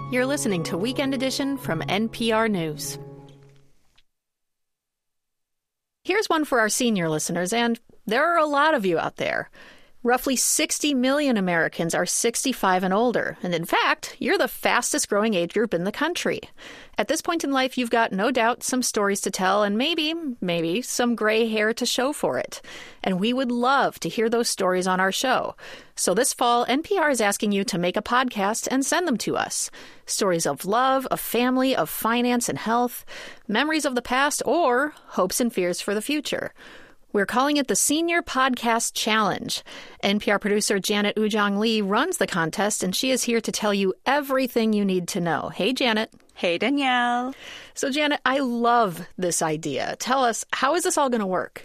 You're listening to Weekend Edition from NPR News. Here's one for our senior listeners, and there are a lot of you out there. Roughly 60 million Americans are 65 and older, and in fact, you're the fastest growing age group in the country. At this point in life, you've got no doubt some stories to tell and maybe some gray hair to show for it. And we would love to hear those stories on our show. So this fall, NPR is asking you to make a podcast and send them to us. Stories of love, of family, of finance and health, memories of the past, or hopes and fears for the future. We're calling it the Senior Podcast Challenge. NPR producer Janet Ujong Lee runs the contest, and she is here to tell you everything you need to know. Hey, Janet. Hey, Danielle. So, Janet, I love this idea. Tell us, how is this all going to work?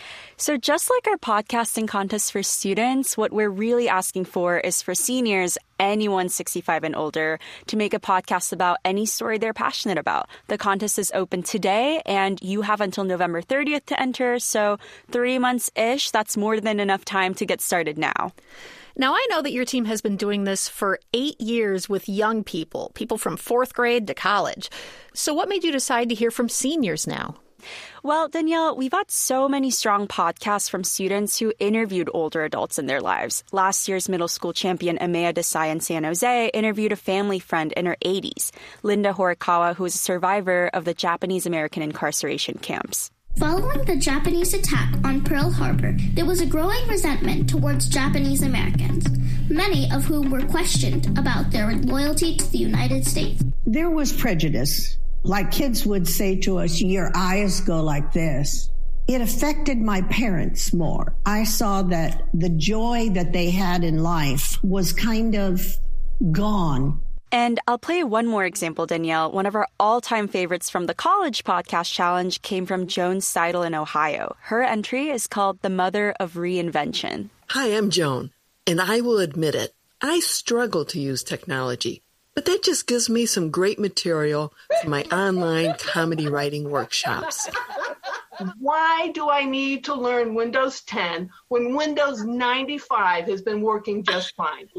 So just like our podcasting contest for students, what we're really asking for is for seniors, anyone 65 and older, to make a podcast about any story they're passionate about. The contest is open today, and you have until November 30th to enter. So 3 months-ish, that's more than enough time to get started now. Now, I know that your team has been doing this for 8 years with young people from fourth grade to college. So what made you decide to hear from seniors now? Well, Danielle, we've got so many strong podcasts from students who interviewed older adults in their lives. Last year's middle school champion Amaya Desai in San Jose interviewed a family friend in her 80s, Linda Horikawa, who is a survivor of the Japanese-American incarceration camps. Following the Japanese attack on Pearl Harbor, there was a growing resentment towards Japanese Americans, many of whom were questioned about their loyalty to the United States. There was prejudice. Like kids would say to us, your eyes go like this. It affected my parents more. I saw that the joy that they had in life was kind of gone. And I'll play one more example, Danielle. One of our all-time favorites from the College Podcast Challenge came from Joan Seidel in Ohio. Her entry is called The Mother of Reinvention. Hi, I'm Joan, and I will admit it. I struggle to use technology. But that just gives me some great material for my online comedy writing workshops. Why do I need to learn Windows 10 when Windows 95 has been working just fine?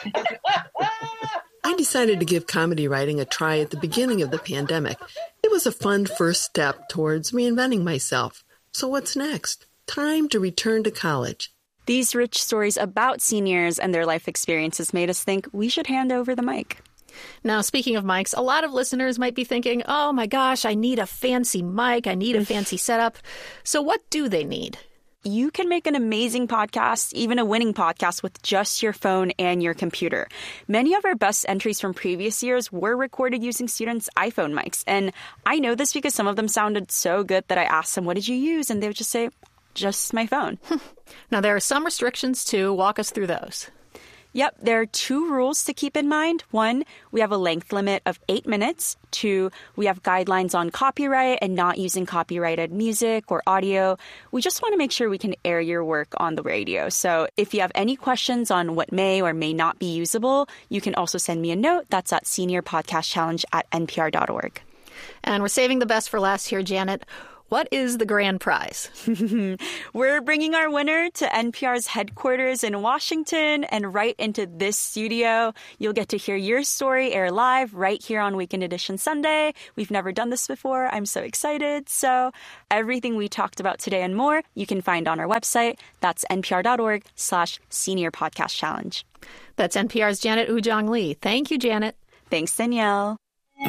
I decided to give comedy writing a try at the beginning of the pandemic. It was a fun first step towards reinventing myself. So what's next? Time to return to college. These rich stories about seniors and their life experiences made us think we should hand over the mic. Now, speaking of mics, a lot of listeners might be thinking, oh my gosh, I need a fancy mic. I need a fancy setup. So what do they need? You can make an amazing podcast, even a winning podcast, with just your phone and your computer. Many of our best entries from previous years were recorded using students' iPhone mics. And I know this because some of them sounded so good that I asked them, what did you use? And they would just say, just my phone. Now, there are some restrictions too. Walk us through those. Yep, there are 2 rules to keep in mind. 1, we have a length limit of 8 minutes. 2, we have guidelines on copyright and not using copyrighted music or audio. We just want to make sure we can air your work on the radio. So if you have any questions on what may or may not be usable, you can also send me a note. That's at seniorpodcastchallenge@npr.org. And we're saving the best for last here, Janet. What is the grand prize? We're bringing our winner to NPR's headquarters in Washington and right into this studio. You'll get to hear your story air live right here on Weekend Edition Sunday. We've never done this before. I'm so excited. So everything we talked about today and more, you can find on our website. That's npr.org/seniorpodcastchallenge. That's NPR's Janet Ujong Lee. Thank you, Janet. Thanks, Danielle.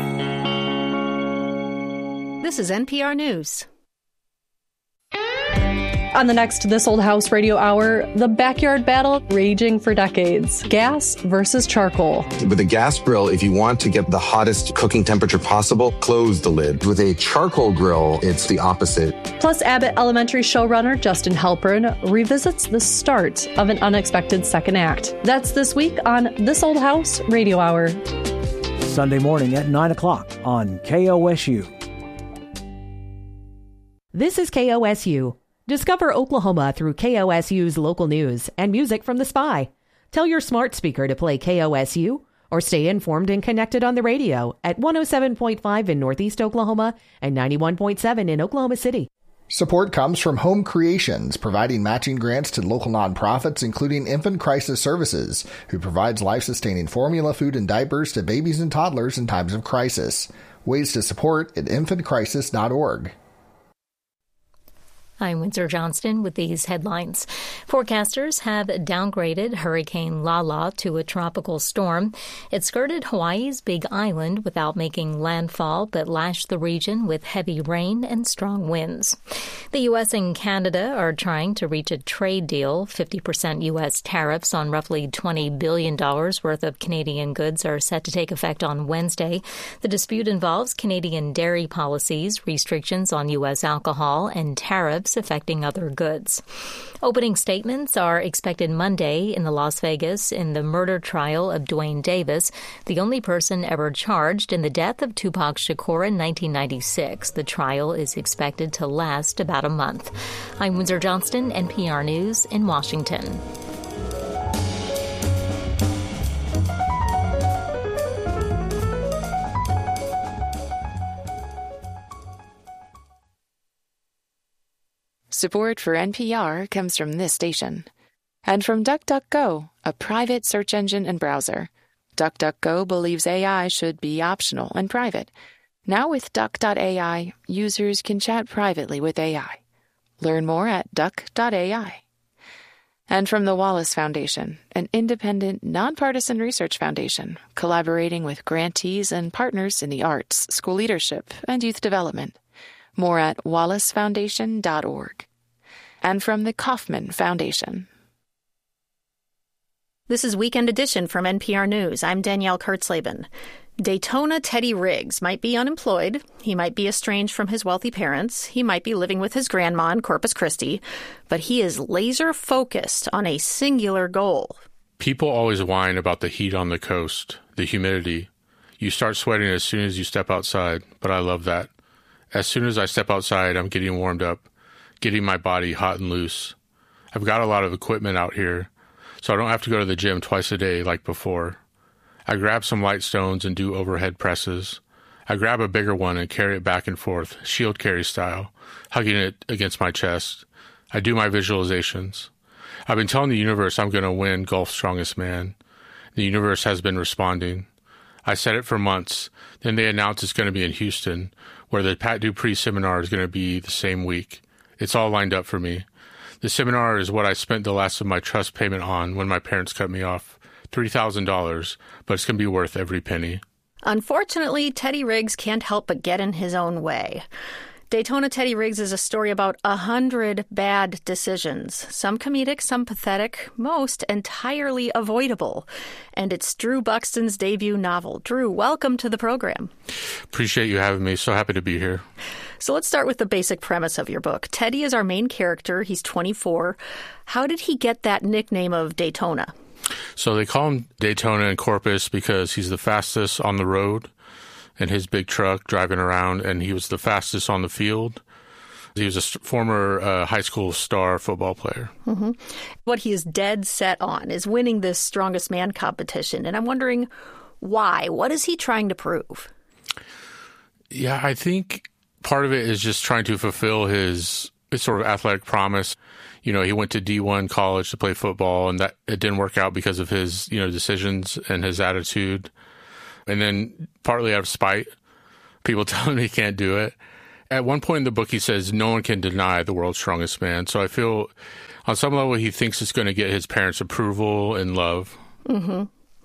This is NPR News. On the next This Old House Radio Hour, the backyard battle raging for decades. Gas versus charcoal. With a gas grill, if you want to get the hottest cooking temperature possible, close the lid. With a charcoal grill, it's the opposite. Plus, Abbott Elementary showrunner Justin Halpern revisits the start of an unexpected second act. That's this week on This Old House Radio Hour. Sunday morning at 9 o'clock on KOSU. This is KOSU. Discover Oklahoma through KOSU's local news and music from the Spy. Tell your smart speaker to play KOSU or stay informed and connected on the radio at 107.5 in Northeast Oklahoma and 91.7 in Oklahoma City. Support comes from Home Creations, providing matching grants to local nonprofits, including Infant Crisis Services, who provides life-sustaining formula, food, and diapers to babies and toddlers in times of crisis. Ways to support at infantcrisis.org. I'm Windsor Johnston with these headlines. Forecasters have downgraded Hurricane Lala to a tropical storm. It skirted Hawaii's Big Island without making landfall, but lashed the region with heavy rain and strong winds. The U.S. and Canada are trying to reach a trade deal. 50% U.S. tariffs on roughly $20 billion worth of Canadian goods are set to take effect on Wednesday. The dispute involves Canadian dairy policies, restrictions on U.S. alcohol, and tariffs affecting other goods. Opening statements are expected Monday in Las Vegas in the murder trial of Duane Davis, the only person ever charged in the death of Tupac Shakur in 1996. The trial is expected to last about a month. I'm Windsor Johnston, NPR News in Washington. Support for NPR comes from this station. And from DuckDuckGo, a private search engine and browser. DuckDuckGo believes AI should be optional and private. Now with Duck.ai, users can chat privately with AI. Learn more at Duck.ai. And from the Wallace Foundation, an independent, nonpartisan research foundation collaborating with grantees and partners in the arts, school leadership, and youth development. More at wallacefoundation.org. And from the Kauffman Foundation. This is Weekend Edition from NPR News. I'm Danielle Kurtzleben. Daytona Teddy Riggs might be unemployed. He might be estranged from his wealthy parents. He might be living with his grandma in Corpus Christi. But he is laser-focused on a singular goal. People always whine about the heat on the coast, the humidity. You start sweating as soon as you step outside, but I love that. As soon as I step outside, I'm getting warmed up, getting my body hot and loose. I've got a lot of equipment out here, so I don't have to go to the gym twice a day like before. I grab some light stones and do overhead presses. I grab a bigger one and carry it back and forth, shield carry style, hugging it against my chest. I do my visualizations. I've been telling the universe I'm going to win Gulf's Strongest Man. The universe has been responding. I said it for months. Then they announced it's going to be in Houston, where the Pat Dupree seminar is going to be the same week. It's all lined up for me. The seminar is what I spent the last of my trust payment on when my parents cut me off. $3,000, but it's going to be worth every penny. Unfortunately, Teddy Riggs can't help but get in his own way. Daytona Teddy Riggs is a story about 100 bad decisions, some comedic, some pathetic, most entirely avoidable. And it's Drew Buxton's debut novel. Drew, welcome to the program. Appreciate you having me. So happy to be here. So let's start with the basic premise of your book. Teddy is our main character. He's 24. How did he get that nickname of Daytona? So they call him Daytona in Corpus because he's the fastest on the road in his big truck driving around, and he was the fastest on the field. He was a former high school star football player. Mm-hmm. What he is dead set on is winning this Strongest Man competition, and I'm wondering why. What is he trying to prove? Yeah, I think part of it is just trying to fulfill his sort of athletic promise. You know, he went to D1 college to play football, and that it didn't work out because of his, decisions and his attitude. And then partly out of spite, people tell him he can't do it. At one point in the book, he says, no one can deny the world's strongest man. So I feel on some level, he thinks it's going to get his parents' approval and love. Mm-hmm.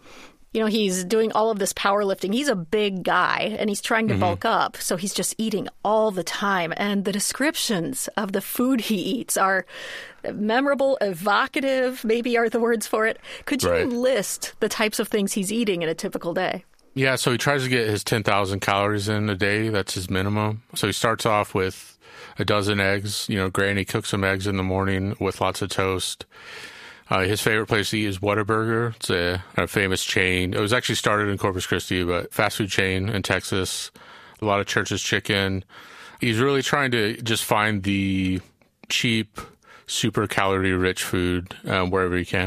He's doing all of this powerlifting. He's a big guy, and he's trying to bulk up. So he's just eating all the time. And the descriptions of the food he eats are memorable, evocative, maybe are the words for it. Could you list the types of things he's eating in a typical day? Yeah, so he tries to get his 10,000 calories in a day. That's his minimum. So he starts off with a dozen eggs. Granny cooks some eggs in the morning with lots of toast. His favorite place to eat is Whataburger. It's a famous chain. It was actually started in Corpus Christi, but fast food chain in Texas. A lot of Church's Chicken. He's really trying to just find the cheap, super calorie-rich food wherever he can.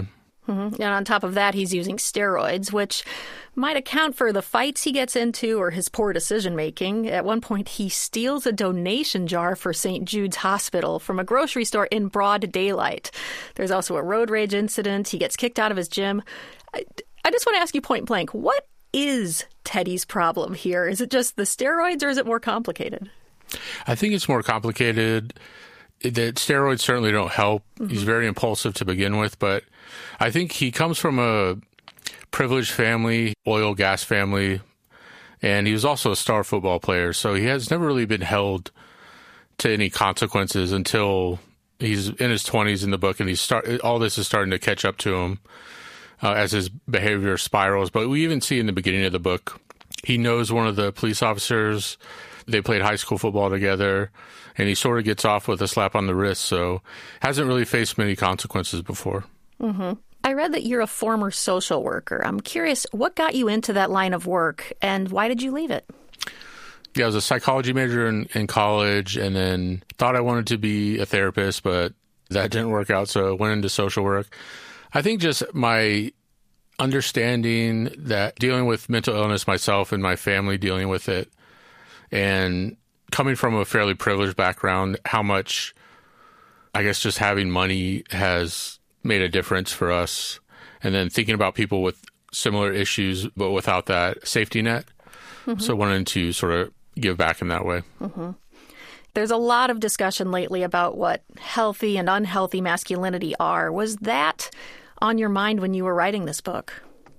Mm-hmm. And on top of that, he's using steroids, which might account for the fights he gets into or his poor decision-making. At one point, he steals a donation jar for St. Jude's Hospital from a grocery store in broad daylight. There's also a road rage incident. He gets kicked out of his gym. I just want to ask you point blank, what is Teddy's problem here? Is it just the steroids or is it more complicated? I think it's more complicated. The steroids certainly don't help. Mm-hmm. He's very impulsive to begin with, but I think he comes from a privileged family, oil, gas family, and he was also a star football player. So he has never really been held to any consequences until he's in his 20s in the book, and all this is starting to catch up to him as his behavior spirals. But we even see in the beginning of the book, he knows one of the police officers. They played high school football together, and he sort of gets off with a slap on the wrist. So hasn't really faced many consequences before. Mm-hmm. I read that you're a former social worker. I'm curious, what got you into that line of work, and why did you leave it? Yeah, I was a psychology major in college, and then thought I wanted to be a therapist, but that didn't work out, so I went into social work. I think just my understanding that dealing with mental illness myself and my family dealing with it, and coming from a fairly privileged background, how much, I guess, just having money has made a difference for us. And then thinking about people with similar issues, but without that safety net. Mm-hmm. So wanting to sort of give back in that way. Mm-hmm. There's a lot of discussion lately about what healthy and unhealthy masculinity are. Was that on your mind when you were writing this book?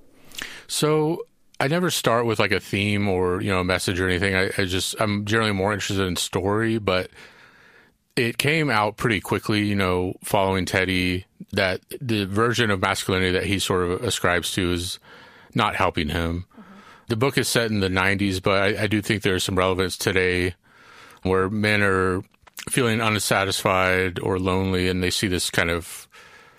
So I never start with like a theme or, a message or anything. I'm generally more interested in story, but it came out pretty quickly, following Teddy, that the version of masculinity that he sort of ascribes to is not helping him. Mm-hmm. The book is set in the 90s, but I do think there's some relevance today where men are feeling unsatisfied or lonely, and they see this kind of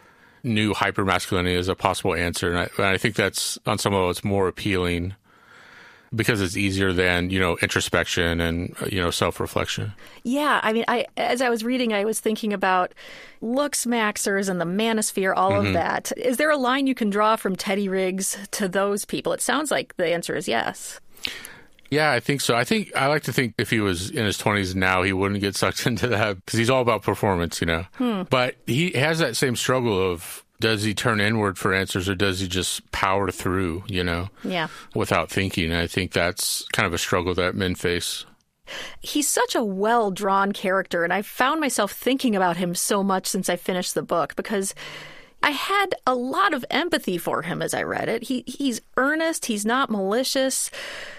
new hyper-masculinity as a possible answer. And I think that's, on some level, it's more appealing because it's easier than, introspection and, self-reflection. Yeah. I mean, as I was reading, I was thinking about looks maxers and the manosphere, all Mm-hmm. of that. Is there a line you can draw from Teddy Riggs to those people? It sounds like the answer is yes. Yeah, I think so. I like to think if he was in his 20s now, he wouldn't get sucked into that because he's all about performance, But he has that same struggle of, does he turn inward for answers or does he just power through, Yeah. without thinking? And I think that's kind of a struggle that men face. He's such a well-drawn character, and I found myself thinking about him so much since I finished the book because I had a lot of empathy for him as I read it. He's earnest. He's not malicious.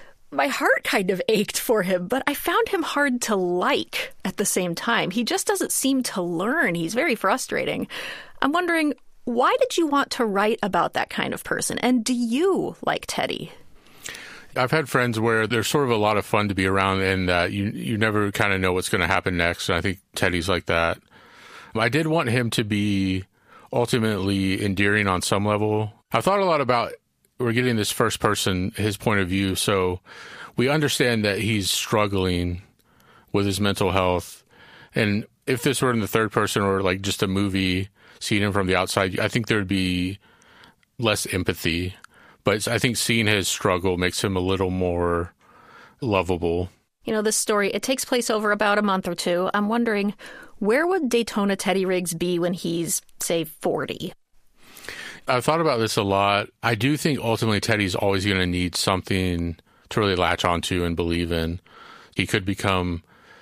My heart kind of ached for him, but I found him hard to like at the same time. He just doesn't seem to learn. He's very frustrating. I'm wondering, why did you want to write about that kind of person? And do you like Teddy? I've had friends where they're sort of a lot of fun to be around and that you never kind of know what's going to happen next. And I think Teddy's like that. I did want him to be ultimately endearing on some level. I've thought a lot about, we're getting this first person, his point of view. So we understand that he's struggling with his mental health. And if this were in the third person or like just a movie, seeing him from the outside, I think there'd be less empathy. But I think seeing his struggle makes him a little more lovable. This story, it takes place over about a month or two. I'm wondering, where would Daytona Teddy Riggs be when he's, say, 40? I've thought about this a lot. I do think ultimately Teddy's always going to need something to really latch onto and believe in. He could become,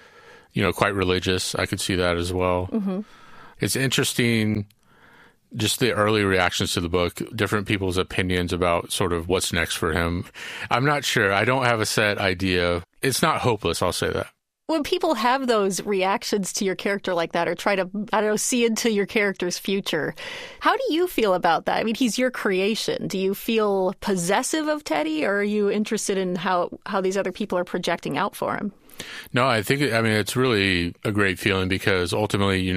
quite religious. I could see that as well. Mm-hmm. It's interesting, just the early reactions to the book, different people's opinions about sort of what's next for him. I'm not sure. I don't have a set idea. It's not hopeless, I'll say that. When people have those reactions to your character like that or try to, see into your character's future, how do you feel about that? I mean, he's your creation. Do you feel possessive of Teddy, or are you interested in how these other people are projecting out for him? No, it's really a great feeling because ultimately,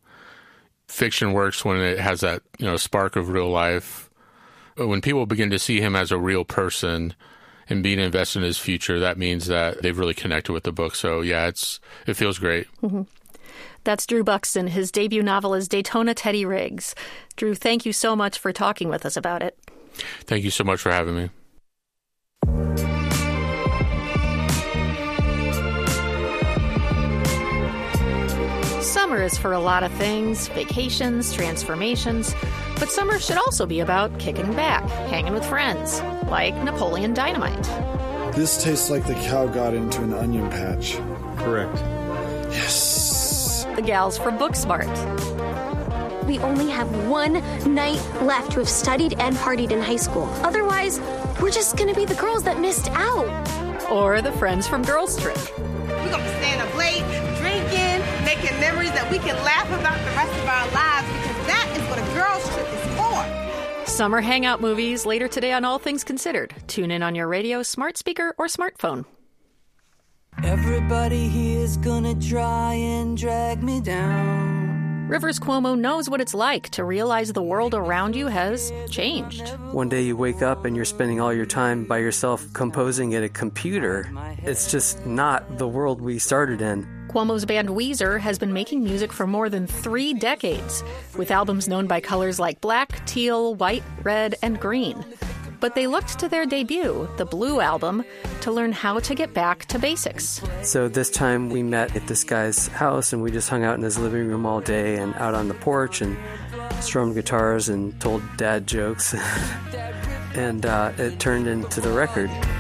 fiction works when it has that, spark of real life. When people begin to see him as a real person and being invested in his future, that means that they've really connected with the book. So, yeah, it feels great. Mm-hmm. That's Drew Buxton. His debut novel is Daytona Teddy Riggs. Drew, thank you so much for talking with us about it. Thank you so much for having me. Summer is for a lot of things, vacations, transformations, but summer should also be about kicking back, hanging with friends, like Napoleon Dynamite. This tastes like the cow got into an onion patch. Correct. Yes. The gals from Booksmart. We only have one night left to have studied and partied in high school. Otherwise, we're just going to be the girls that missed out. Or the friends from Girls Trip. We're going to be staying up late, drinking, making memories that we can laugh about the rest of our lives, because that is what a girls' trip is for. Summer hangout movies later today on All Things Considered. Tune in on your radio, smart speaker, or smartphone. Everybody here's gonna try and drag me down. Rivers Cuomo knows what it's like to realize the world around you has changed. One day you wake up and you're spending all your time by yourself composing at a computer. It's just not the world we started in. Cuomo's band Weezer has been making music for more than 3 decades, with albums known by colors like black, teal, white, red, and green. But they looked to their debut, the Blue Album, to learn how to get back to basics. So this time we met at this guy's house and we just hung out in his living room all day and out on the porch and strummed guitars and told dad jokes. And it turned into the record.